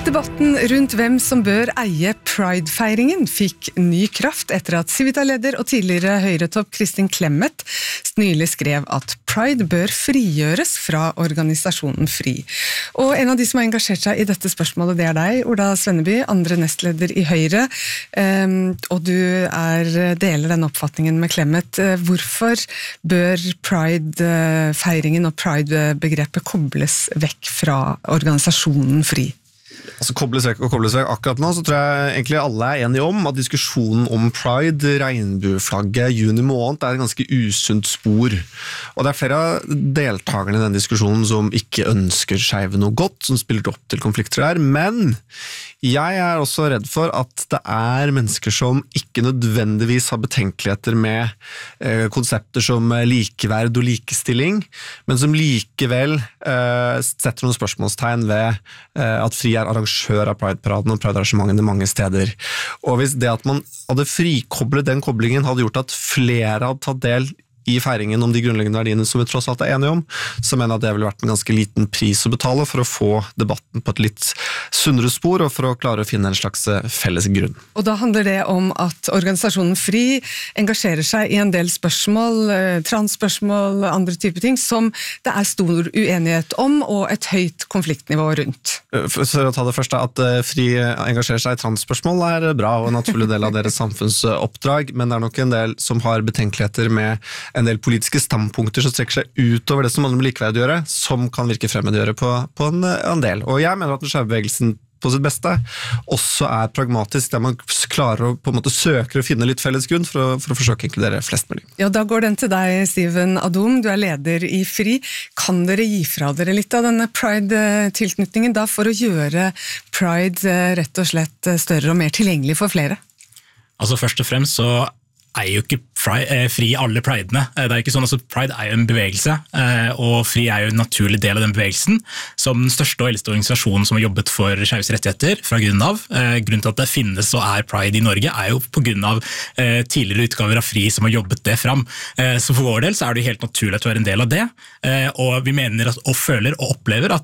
Debatten rundt hvem som bør eie Pride-feiringen fikk ny kraft etter at Civita-leder og tidligere Høyre-topp Kristin Clemet nylig skrev at Pride bør frigjøres fra organisasjonen FRI. Og en av de som har engasjert seg i dette spørsmålet, det er deg, Ola Svenneby, andre nestleder i Høyre, og du deler den oppfatningen med Clemet. Hvorfor bør Pride-feiringen og Pride-begrepet kobles vekk fra organisasjonen FRI? Altså kobles vekk. Akkurat nå så tror jeg egentlig alle er enige om at diskusjonen om Pride, regnbueflagget, juni måned er et ganske usunt spor. Og det er flere av deltakerne i den diskusjonen som ikke ønsker skeive noe godt, som spiller opp til konflikter der, men jeg er også redd for at det er mennesker som ikke nødvendigvis har betenkeligheter med konsepter som likeverd og likestilling, men som likevel setter noen spørsmålstegn ved at FRI er arrangør av Pride-paraden og Pride-arrangementene mange steder. Og hvis det at man hadde frikoblet den koblingen hadde gjort at flere hadde tatt del i feiringen om de grunnleggende verdiene som vi tross alt er enige om, så mener jeg at det ville vært en ganske liten pris å betale for å få debatten på et litt sunnere spor, og for å klare å finne en slags felles grunn. Og da handler det om at organisasjonen FRI engasjerer seg i en del spørsmål, transspørsmål, andre typer ting, som det er stor uenighet om, og et høyt konfliktnivå rundt. For å ta det første, at FRI engasjerer seg i transspørsmål er bra, og en naturlig del av deres samfunnsoppdrag, men det er nok en del som har betenkeligheter med en del politiske standpunkter som strekker seg utover det som handler om likeverd å gjøre, som kan virke fremmedgjøre på en del. Og jeg mener at den skeive bevegelsen på sitt beste også er pragmatisk, der man klarer å på en måte søke og finne litt felles grunn for å forsøke å inkludere flest mulig. Ja, da går den til deg, Steven Adom. Du er leder i FRI. Kan dere gi fra dere litt av denne Pride-tilknytningen da, for å gjøre Pride rett og slett større og mer tilgjengelig for flere? Altså først og fremst så er jo ikke FRI alle pridene. Det er ikke sånn, altså Pride er jo en bevegelse, og FRI er jo en naturlig del av den bevegelsen, som den største og eldste organisasjonen som har jobbet for skeives rettigheter fra grunnen av. Grunnen til at det finnes og er Pride i Norge er jo på grunn av tidligere utgaver av FRI som har jobbet det fram. Så for vår del så er det jo helt naturlig at vi er en del av det, og vi mener og føler og opplever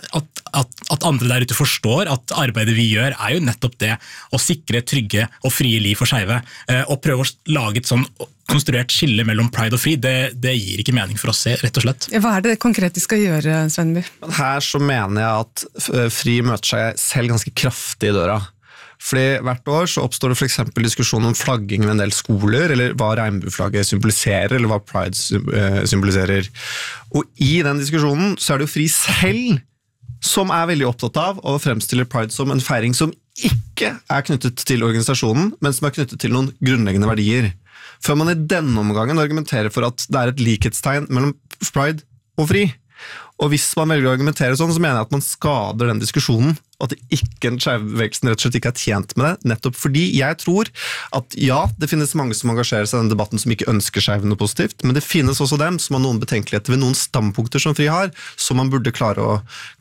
at andre der ute forstår at arbeidet vi gjør er jo nettopp det å sikre trygge og frie liv for skeive, og prøve å lage et sånn konstruert skille mellom Pride og FRI, det gir ikke mening for oss, rett og slett. Hva er det konkret de skal gjøre, Svenneby? Her så mener jeg at FRI møter seg selv ganske kraftig i døra. Fordi hvert år så oppstår det for eksempel diskusjon om flagging ved en del skoler, eller hva regnbueflagget symboliserer, eller hva Pride symboliserer. Og i den diskusjonen så er det jo FRI selv som er veldig opptatt av å fremstille Pride som en feiring som ikke er knyttet til organisasjonen, men som er knyttet til noen grunnleggende verdier. Før man i denne omgangen argumenterer for at det er et likhetstegn mellom Pride og FRI. Og hvis man velger å argumentere sånn, så mener jeg at man skader den diskusjonen, og at ikke en skeivebevegelsen rett og slett ikke er tjent med det, nettopp fordi jeg tror at ja, det finnes mange som engasjerer seg i den debatten som ikke ønsker skeive noe positivt, men det finnes også dem som har noen betenkeligheter ved noen standpunkter som FRI har, som man burde klare å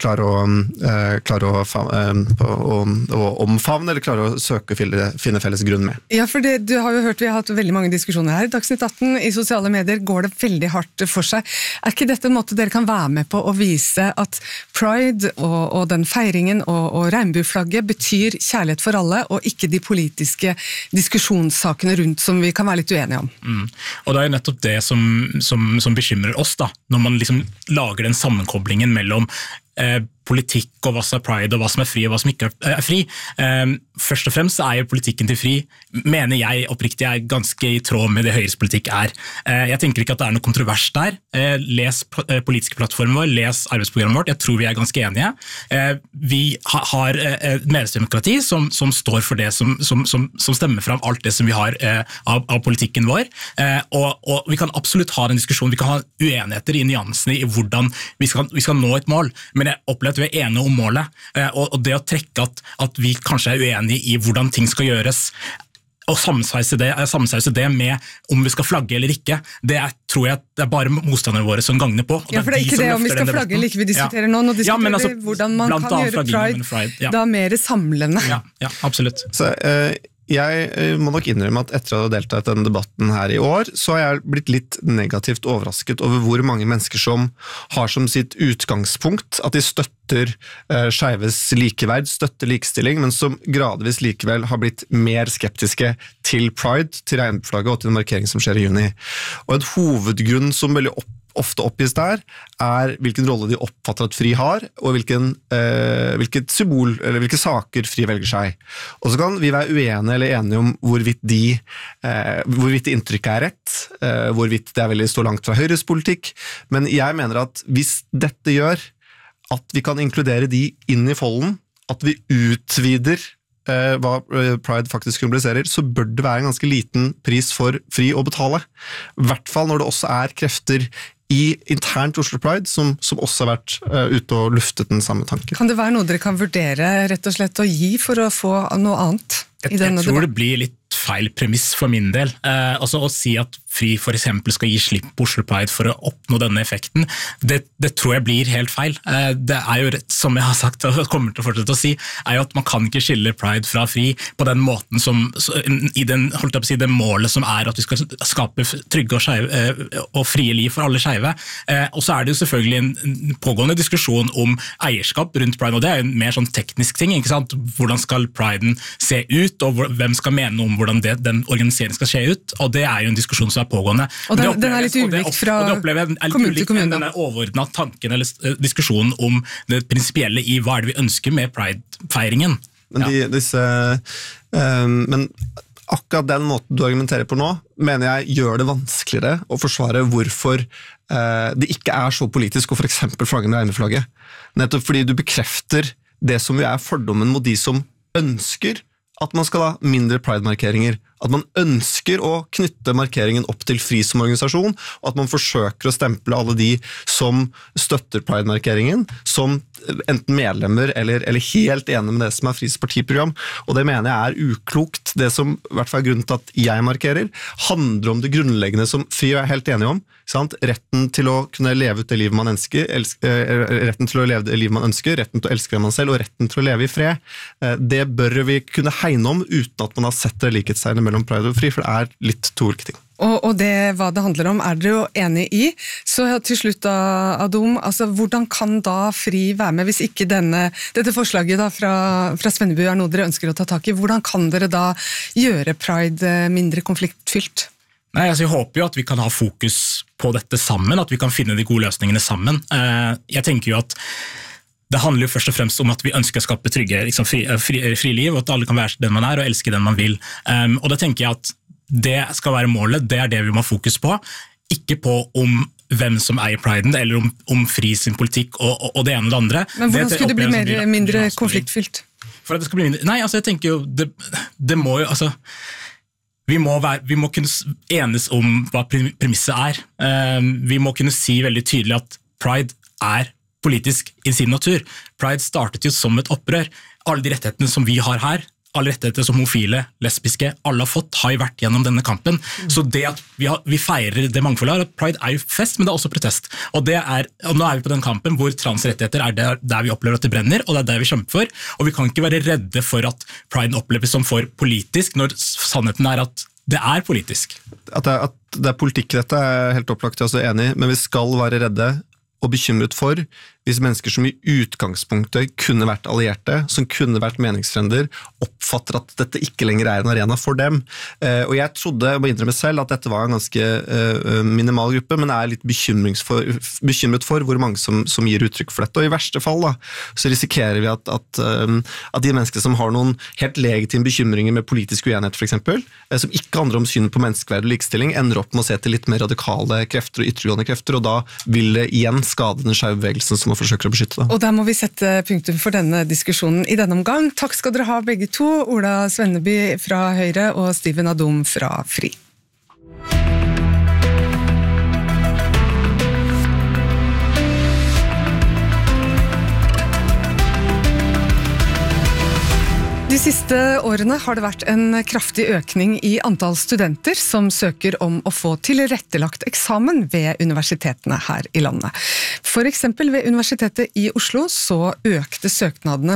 omfavne, eller klare å søke og finne felles grunn med. Ja, for du har jo hørt, vi har hatt veldig mange diskusjoner her. Dagsnytt 18 i sosiale medier går det veldig hardt for seg. Er ikke dette en måte dere kan være med på å vise at Pride og den feiringen og regnbueflagget betyr kjærlighet for alle, og ikke de politiske diskusjonssakene rundt som vi kan være litt uenige om? Og det er jo nettopp det som bekymrer oss da, når man liksom lager den sammenkoblingen mellom politikk og hva som er Pride og hva som er FRI og hva som ikke er FRI. Først og fremst er jo politikken til FRI, mener jeg oppriktig er ganske i tråd med det Høyres politikk er. Jeg tenker ikke at det er noe kontrovers der. Les politiske plattformer vår, les arbeidsprogrammet vårt, jeg tror vi er ganske enige. Vi har medlemsdemokrati som står for det som stemmer fram alt det som vi har av politikken vår, og vi kan absolutt ha en diskusjon, vi kan ha uenigheter i nyansene i hvordan vi skal nå et mål, men jeg opplever at vi er enige om målet, og det å trekke at vi kanskje er uenige i hvordan ting skal gjøres, og sammensveise det med om vi skal flagge eller ikke, det tror jeg det er bare motstanderne våre som gagner på. Ja, for det er ikke det om vi skal flagge eller ikke vi diskuterer nå diskuterer vi hvordan man kan gjøre Pride da mer samlende. Ja, absolutt. Så jeg må nok innrømme at etter å ha deltatt i denne debatten her i år, så har jeg blitt litt negativt overrasket over hvor mange mennesker som har som sitt utgangspunkt at de støtter støtter skeives likeverd, støtter likestilling, men som gradvis likevel har blitt mer skeptiske til Pride, til regnbueflagget og til den markeringen som skjer i juni. Og en hovedgrunn som veldig ofte oppgis der, hvilken rolle de oppfatter at FRI har, og hvilket symbol, eller hvilke saker FRI velger seg. Og så kan vi være uenige eller enige om hvorvidt det inntrykket er rett, hvorvidt det veldig står langt fra Høyres politikk, men jeg mener at hvis dette gjør at vi kan inkludere de inn i folden, at vi utvider hva Pride faktisk symboliserer, så bør det være en ganske liten pris for FRI å betale. I hvert fall når det også er krefter internt Oslo Pride, som også har vært ute og luftet den samme tanken. Kan det være noe dere kan vurdere rett og slett å gi for å få noe annet i denne debatten? Jeg tror det blir litt feil premiss for min del. Altså å si at FRI for eksempel skal gi slipp på Oslo Pride for å oppnå denne effekten, det tror jeg blir helt feil. Det er jo, som jeg har sagt og kommer til å fortsette å si, er jo at man kan ikke skille Pride fra FRI på den måten det målet som er at vi skal skape trygge og frie liv for alle skeive. Og så er det jo selvfølgelig en pågående diskusjon om eierskap rundt Pride, og det er jo en mer sånn teknisk ting, ikke sant? Hvordan skal Priden se ut, og hvem skal mene om hvordan den organiseringen skal skje ut, og det er jo en diskusjon som er pågående. Og den er litt ulikt fra kommune til kommune. Den er overordnet tanken eller diskusjonen om det prinsipielle i hva er det vi ønsker med Pride-feiringen. Men akkurat den måten du argumenterer på nå, mener jeg gjør det vanskeligere å forsvare hvorfor det ikke er så politisk å for eksempel flagge med regnbueflagget. Nettopp fordi du bekrefter det som jo er fordommen mot de som ønsker at man skal ha mindre Pride-markeringer, at man ønsker å knytte markeringen opp til FRI som organisasjon, og at man forsøker å stemple alle de som støtter Pride-markeringen, som enten medlemmer eller helt enige med det som er FRIs partiprogram, og det mener jeg er uklokt. Det som i hvert fall er grunnen til at jeg markerer, handler om det grunnleggende som FRI er helt enige om, sant? Retten til å kunne leve ut det livet man ønsker, retten til å leve det livet man ønsker, retten til å elske man selv, og retten til å leve i fred. Det bør vi kunne hegne om uten at man har sett det likhetstegnet mellom Pride og FRI, for det er litt to ulike ting. Og det, hva det handler om, er dere jo enige i. Så til slutt da, Adom, altså hvordan kan da FRI være med hvis ikke dette forslaget da fra Svennebu er noe dere ønsker å ta tak i? Hvordan kan dere da gjøre Pride mindre konfliktfylt? Nei, altså jeg håper jo at vi kan ha fokus på dette sammen, at vi kan finne de gode løsningene sammen. Jeg tenker jo at det handler jo først og fremst om at vi ønsker å skape trygge, liksom, fri liv, og at alle kan være den man er og elske den man vil. Og da tenker jeg at det skal være målet, det er det vi må ha fokus på, ikke på om hvem som eier Priden, eller om FRI sin politikk og det ene og det andre. Men hvordan skulle det bli mindre konfliktfylt? For at det skal bli mindre... Nei, altså jeg tenker jo, det må jo, altså... Vi må kunne enes om hva premisset er. Vi må kunne si veldig tydelig at Pride er politisk i sin natur. Pride startet jo som et opprør. Alle de rettighetene som vi har her, alle rettigheter som homofile, lesbiske, alle har fått, har jo vært gjennom denne kampen. Så det at vi feirer det mangfoldet, Pride er jo fest, men det er også protest. Og nå er vi på den kampen hvor transrettigheter er der vi opplever at det brenner, og det er det vi kjemper for. Og vi kan ikke være redde for at Pride oppleves som for politisk, når sannheten er at det er politisk. At det er politikk, dette er helt opplagt, jeg er også enig, men vi skal være redde og bekymret for hvis mennesker som i utgangspunktet kunne vært allierte, som kunne vært meningsfrender, oppfatter at dette ikke lenger er en arena for dem. Og jeg trodde, jeg må innrømme selv, at dette var en ganske minimal gruppe, men jeg er litt bekymret for hvor mange som gir uttrykk for dette. Og i verste fall da, så risikerer vi at de mennesker som har noen helt legitime bekymringer med politisk uenighet for eksempel, som ikke handler om synet på menneskeverd og likestilling, ender opp med å se til litt mer radikale krefter og ytterliggående krefter, og da vil det igjen skade den skeive bevegelsen som man forsøker å beskytte. Da. Og der må vi sette punktum for denne diskusjonen i denne omgang. Takk skal dere ha begge to, Ola Svenneby fra Høyre og Steven Adom fra FRI. De siste årene har det vært en kraftig økning i antall studenter som søker om å få tilrettelagt eksamen ved universitetene her i landet. For eksempel ved Universitetet i Oslo så økte søknadene med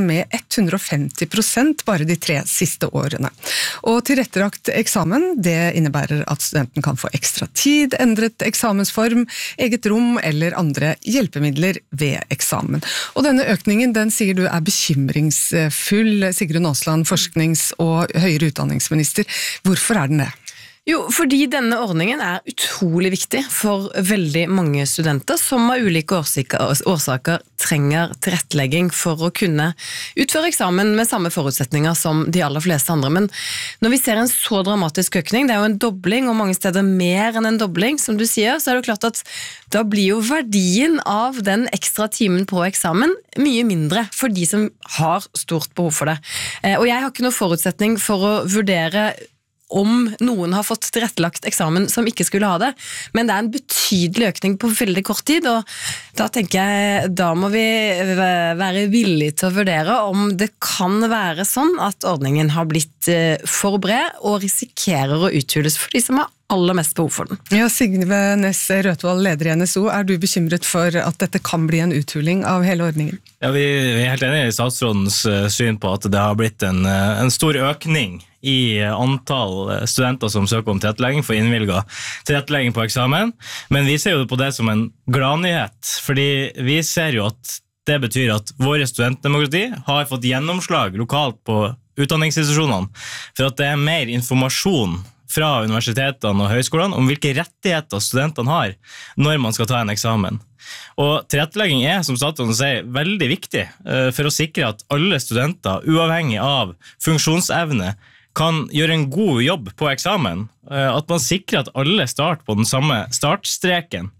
150% bare de 3 siste årene. Og tilrettelagt eksamen, det innebærer at studenten kan få ekstra tid, endret eksamensform, eget rom eller andre hjelpemidler ved eksamen. Og denne økningen, den sier du er bekymringsfull, Sigrun Aasland, forsknings- og høyere utdanningsminister. Hvorfor er den det? Jo, fordi denne ordningen er utrolig viktig for veldig mange studenter som av ulike årsaker trenger tilrettelegging for å kunne utføre eksamen med samme forutsetninger som de aller fleste andre. Men når vi ser en så dramatisk økning, det er jo en dobling, og mange steder mer enn en dobling, som du sier, så er det klart at da blir jo verdien av den ekstra timen på eksamen mye mindre for de som har stort behov for det. Og jeg har ikke noe forutsetning for å vurdere om noen har fått tilrettelagt eksamen som ikke skulle ha det, men det er en betydelig økning på veldig kort tid, og da tenker jeg, da må vi være villige til å vurdere om det kan være sånn at ordningen har blitt for bred og risikerer å uthules for de som har aller mest behov for den. Ja, Sigve Næss Røtvold, leder i NSO, er du bekymret for at dette kan bli en uthuling av hele ordningen? Ja, vi er helt enige i statsrådens syn på at det har blitt en stor økning i antall studenter som søker om tilrettelegging for innvilget tilrettelegging på eksamen, men vi ser jo på det som en gladnyhet, fordi vi ser jo at det betyr at våre studentdemokrati har fått gjennomslag lokalt på utdanningsinstitusjonene, for at det er mer informasjon fra universitetene og høyskolene om hvilke rettigheter studentene har når man skal ta en eksamen. Og tilrettelegging er, som statsråden sier, veldig viktig for å sikre at alle studenter, uavhengig av funksjonsevne, kan gjøre en god jobb på eksamen, at man sikrer at alle starter på den samme startstreken,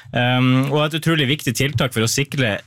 og et utrolig viktig tiltak for å sikre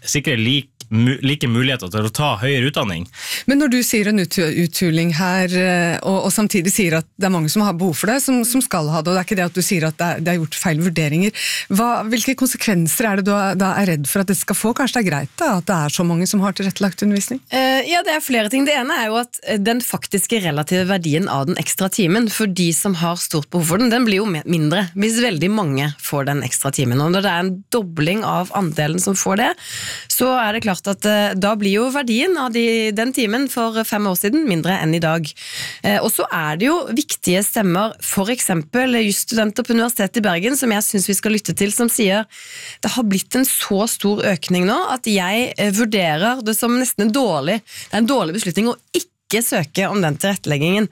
like muligheter til å ta høyere utdanning. Men når du sier en uthuling her, og samtidig sier at det er mange som har behov for det, som skal ha det, og det er ikke det at du sier at det er gjort feil vurderinger, hvilke konsekvenser er det du da er redd for at det skal få? Kanskje det er greit da, at det er så mange som har tilrettelagt undervisning? Ja, det er flere ting. Det ene er jo at den faktiske relative verdien av den ekstra timen for de som har stort behov for den blir jo mindre hvis veldig mange får den ekstra timen. Og når det er en dobling av andelen som får det, så er det klart at da blir jo verdien av den timen for 5 år siden mindre enn i dag. Og så er det jo viktige stemmer, for eksempel jusstudenter på Universitetet i Bergen, som jeg synes vi skal lytte til, som sier det har blitt en så stor økning nå at jeg vurderer det som nesten det er en dårlig beslutning å ikke søke om den tilretteleggingen.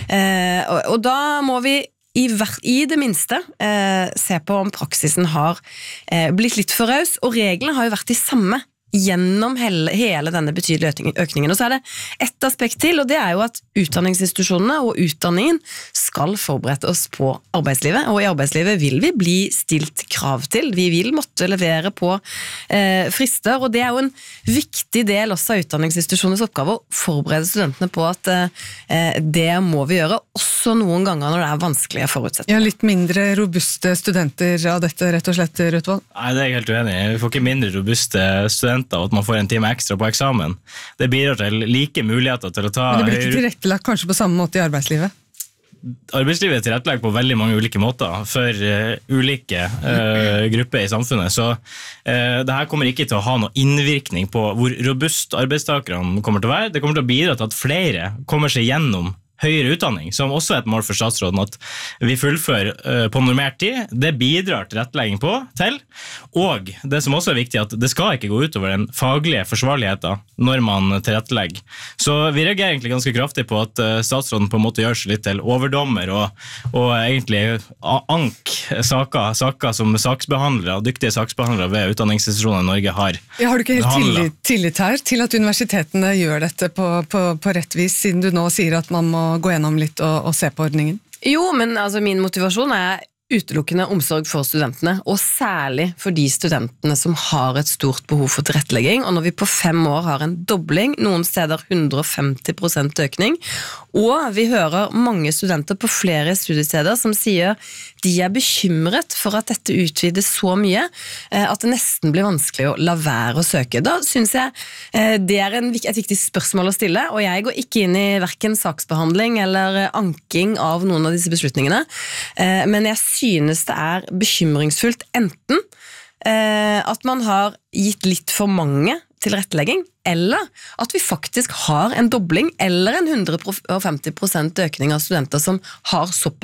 Og da må vi i det minste se på om praksisen har blitt litt for raus, og reglene har jo vært de samme gjennom hele denne betydelige økningen. Og så er det ett aspekt til, og det er jo at utdanningsinstitusjonene og utdanningen skal forberede oss på arbeidslivet, og i arbeidslivet vil vi bli stilt krav til. Vi vil måtte levere på frister, og det er jo en viktig del også av utdanningsinstitusjonenes oppgave å forberede studentene på at det må vi gjøre, også noen ganger når det er vanskelige forutsetninger. Ja, litt mindre robuste studenter av dette, rett og slett, Røtvold? Nei, det er jeg helt uenig i. Vi får ikke mindre robuste studenter av at man får en time ekstra på eksamen. Det bidrar til like muligheter til å ta... Men det blir ikke tilrettelagt kanskje på samme måte i arbeidslivet? Arbeidslivet er tilrettelagt på veldig mange ulike måter for ulike grupper i samfunnet, så det her kommer ikke til å ha noen innvirkning på hvor robust arbeidstakerne kommer til å være. Det kommer til å bidra til at flere kommer seg gjennom høyere utdanning, som også er et mål for statsråden, at vi fullfører på normert tid. Det bidrar tilrettelegging til, og det som også er viktig, at det skal ikke gå utover den faglige forsvarligheten når man tilrettelegger. Så vi reagerer egentlig ganske kraftig på at statsråden på en måte gjør seg litt til overdommer, og egentlig saker som saksbehandlere, dyktige saksbehandlere ved utdanningsinstitusjoner i Norge har. Har du ikke helt tillit her til at universitetene gjør dette på rett vis, siden du nå sier at man må gå gjennom litt og se på ordningen? Jo, men altså min motivasjon er utelukkende omsorg for studentene, og særlig for de studentene som har et stort behov for tilrettelegging, og når vi på 5 år har en dobling, noen steder 150% økning, og vi hører mange studenter på flere studiesteder som sier de er bekymret for at dette utvides så mye at det nesten blir vanskelig å la være å søke. Da synes jeg det er et viktig spørsmål å stille, og jeg går ikke inn i hverken saksbehandling eller anking av noen av disse beslutningene, men jeg synes det er bekymringsfullt enten at man har gitt litt for mange tilrettelegging, eller at vi faktisk har en dobling eller en 150% økning av studenter som har såpass